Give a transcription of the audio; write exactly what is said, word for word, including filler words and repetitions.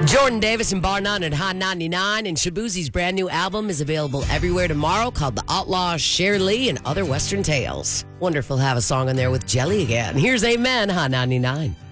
Jordan Davis and Bar None at Hot ninety-nine, and Shabuzi's brand new album is available everywhere tomorrow, called The Outlaw, Cher Lee, and Other Western Tales. Wonderful to have a song on there with Jelly again. Here's Amen, Hot ninety-nine.